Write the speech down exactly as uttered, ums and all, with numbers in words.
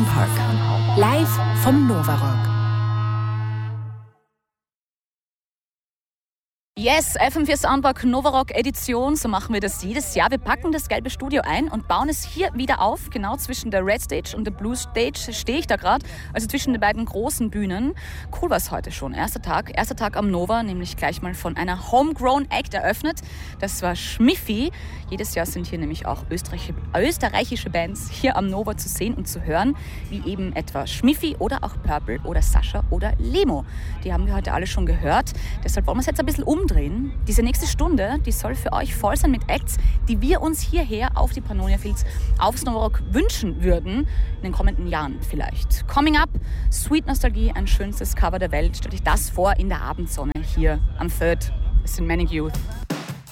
Soundpark. Live vom Nova Rock. Yes, F M vier Soundpark Nova Rock Edition, so machen wir das jedes Jahr. Wir packen das gelbe Studio ein und bauen es hier wieder auf. Genau zwischen der Red Stage und der Blue Stage stehe ich da gerade, also zwischen den beiden großen Bühnen. Cool war es heute schon, erster Tag, erster Tag am Nova, nämlich gleich mal von einer Homegrown Act eröffnet. Das war Schmiffi. Jedes Jahr sind hier nämlich auch österreichische, österreichische Bands hier am Nova zu sehen und zu hören, wie eben etwa Schmiffi oder auch Purple oder Sascha oder Lemo. Die haben wir heute alle schon gehört, deshalb wollen wir es jetzt ein bisschen umdrehen. Diese nächste Stunde, die soll für euch voll sein mit Acts, die wir uns hierher auf die Pannonia Fields aufs Nova Rock wünschen würden, in den kommenden Jahren vielleicht. Coming up, Sweet Nostalgie, ein schönstes Cover der Welt. Stellt euch das vor in der Abendsonne hier am Third. Es sind Manic Youth.